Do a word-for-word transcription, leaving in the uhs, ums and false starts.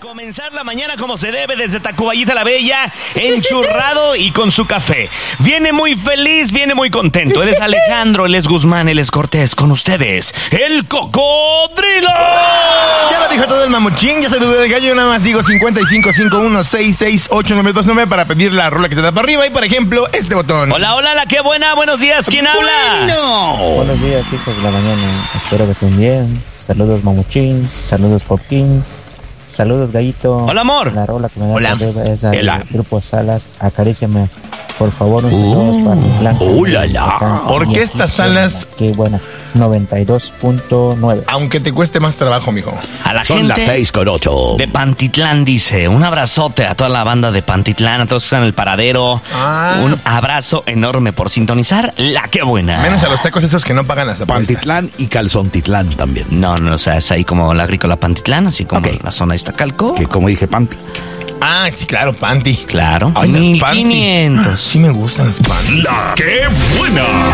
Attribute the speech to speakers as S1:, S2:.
S1: Comenzar la mañana como se debe desde Tacubaya la Bella, enchurrado y con su café. Viene muy feliz, viene muy contento. Él es Alejandro, él es Guzmán, él es Cortés. Con ustedes, el Cocodrilo.
S2: Ya lo dijo todo el mamuchín, ya se me el gallo. Yo nada más digo cincuenta y cinco, cincuenta y uno, sesenta y seis, ochenta y nueve veintinueve para pedir la rola que te da para arriba. Y por ejemplo, este botón.
S1: Hola, hola, la que buena, buenos días. ¿Quién
S2: bueno.
S1: habla?
S3: Buenos días, hijos de la mañana. Espero que estén bien. Saludos, mamuchín. Saludos, Popín. Saludos, Gallito.
S1: Hola, amor.
S3: La rola que me da
S1: Hola.
S3: para arriba es al
S1: Hola.
S3: Grupo Salas. Acaríciame. Por favor, un saludo para mi blanca.
S1: hola, la.
S2: ¿Por qué estas salas?
S3: Qué buena. noventa y dos punto nueve.
S2: Aunque te cueste más trabajo, mijo.
S1: A la
S4: Son
S1: gente
S4: las seis con ocho.
S1: de Pantitlán, dice. Un abrazote a toda la banda de Pantitlán, a todos que están en el paradero.
S2: Ah.
S1: Un abrazo enorme por sintonizar la que buena.
S2: Menos a los tacos esos que no pagan las apuestas.
S4: Pantitlán y Calzontitlán también.
S1: No, no, o sea, es ahí como la agrícola Pantitlán, así como
S4: Ok.
S1: la zona de Iztacalco.
S4: Que como dije, Panti.
S2: Ah, sí, claro, panty.
S1: Claro.
S2: Ay, las
S1: mil
S2: panties.
S1: quinientos.
S2: Sí me gustan las panties.
S4: La que buena.